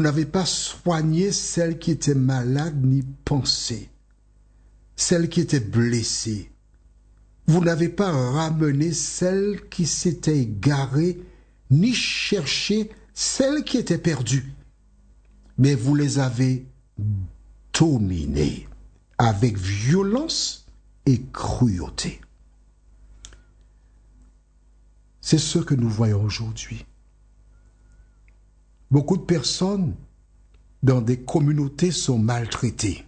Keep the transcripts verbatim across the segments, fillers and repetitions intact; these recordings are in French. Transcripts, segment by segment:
n'avez pas soigné celle qui était malade ni pensée, celle qui était blessée. Vous n'avez pas ramené celle qui s'était égarée, ni cherché celle qui était perdue. Mais vous les avez dominées avec violence et cruauté. C'est ce que nous voyons aujourd'hui. Beaucoup de personnes dans des communautés sont maltraitées.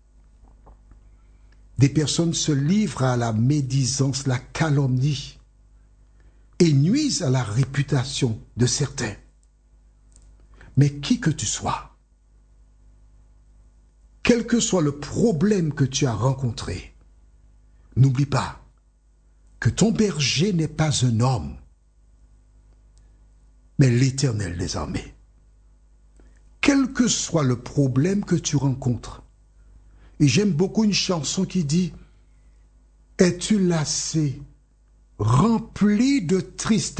Des personnes se livrent à la médisance, la calomnie et nuisent à la réputation de certains. Mais qui que tu sois, quel que soit le problème que tu as rencontré, n'oublie pas que ton berger n'est pas un homme, mais l'Éternel des armées. Quel que soit le problème que tu rencontres, et j'aime beaucoup une chanson qui dit « Es-tu lassé, rempli de tristesse ?»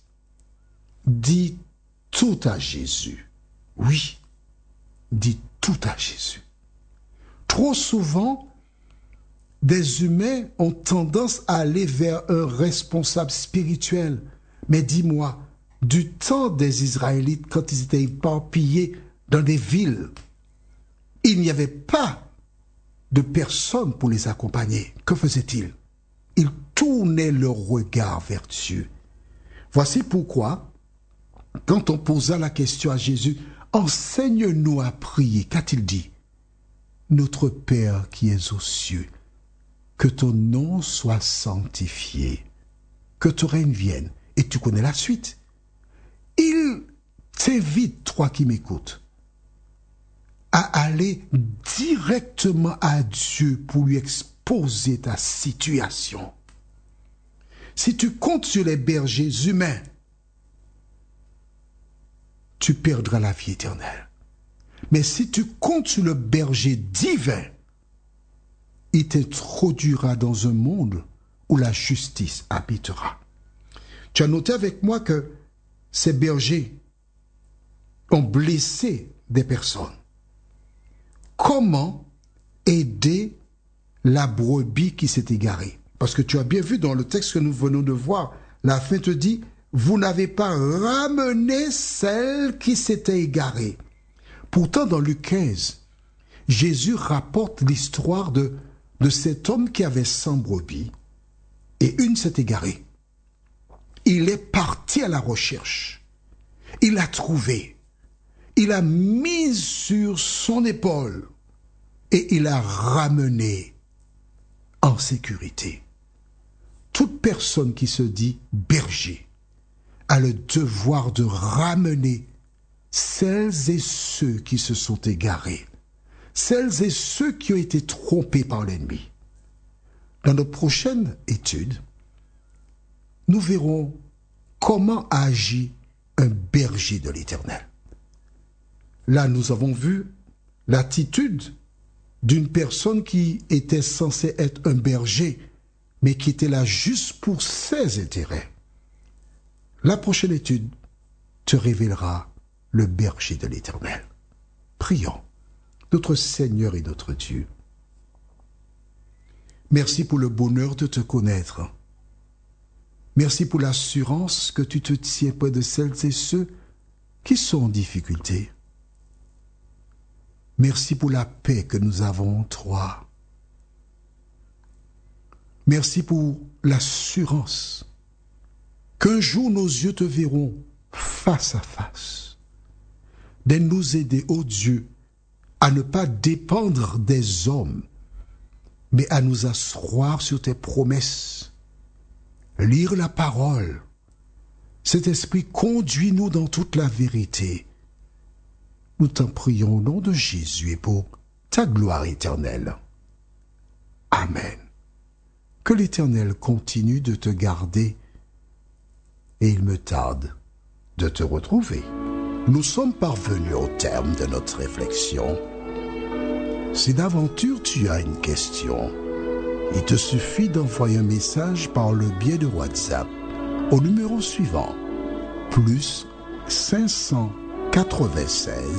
Dis tout à Jésus. Oui, dis tout à Jésus. Trop souvent, des humains ont tendance à aller vers un responsable spirituel. Mais dis-moi, du temps des Israélites, quand ils étaient éparpillés dans des villes, il n'y avait pas de personne pour les accompagner. Que faisaient-ils? Ils tournaient leur regard vers Dieu. Voici pourquoi, quand on posa la question à Jésus, « Enseigne-nous à prier », qu'a-t-il dit? « Notre Père qui es aux cieux, que ton nom soit sanctifié, que ton règne vienne. » Et tu connais la suite. Il t'invite, toi qui m'écoutes, à aller directement à Dieu pour lui exposer ta situation. Si tu comptes sur les bergers humains, tu perdras la vie éternelle. Mais si tu comptes sur le berger divin, il t'introduira dans un monde où la justice habitera. Tu as noté avec moi que ces bergers ont blessé des personnes. Comment aider la brebis qui s'est égarée? Parce que tu as bien vu dans le texte que nous venons de voir, la fin te dit, vous n'avez pas ramené celle qui s'était égarée. Pourtant, dans Luc quinze, Jésus rapporte l'histoire de, de cet homme qui avait cent brebis et une s'est égarée. Il est parti à la recherche. Il l'a trouvée. Il a mis sur son épaule et il l'a ramenée en sécurité. Toute personne qui se dit berger a le devoir de ramener celles et ceux qui se sont égarés, celles et ceux qui ont été trompés par l'ennemi. Dans notre prochaine étude, nous verrons comment agit un berger de l'Éternel. Là, nous avons vu l'attitude d'une personne qui était censée être un berger, mais qui était là juste pour ses intérêts. La prochaine étude te révélera le berger de l'Éternel. Prions, notre Seigneur et notre Dieu. Merci pour le bonheur de te connaître. Merci pour l'assurance que tu te tiens près de celles et ceux qui sont en difficulté. Merci pour la paix que nous avons en toi. Merci pour l'assurance qu'un jour nos yeux te verront face à face. De nous aider, ô Dieu, à ne pas dépendre des hommes, mais à nous asseoir sur tes promesses. Lire la parole. Cet esprit, conduis-nous dans toute la vérité. Nous t'en prions au nom de Jésus et pour ta gloire éternelle. Amen. Que l'Éternel continue de te garder et il me tarde de te retrouver. Nous sommes parvenus au terme de notre réflexion. Si d'aventure tu as une question, il te suffit d'envoyer un message par le biais de WhatsApp au numéro suivant, plus cinq cent quatre-vingt-seize